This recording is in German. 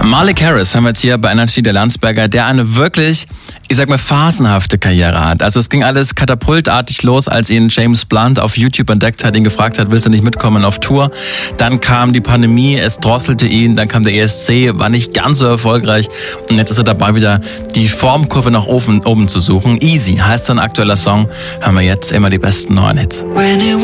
Malik Harris haben wir jetzt hier bei Energy, der Landsberger, der eine wirklich, ich sag mal, phasenhafte Karriere hat. Also es ging alles katapultartig los, als ihn James Blunt auf YouTube entdeckt hat, ihn gefragt hat, willst du nicht mitkommen auf Tour? Dann kam die Pandemie, es drosselte ihn, dann kam der ESC, war nicht ganz so erfolgreich und jetzt ist er dabei, wieder die Formkurve nach oben zu suchen. Easy heißt sein aktueller Song, haben wir jetzt immer die besten neuen Hits.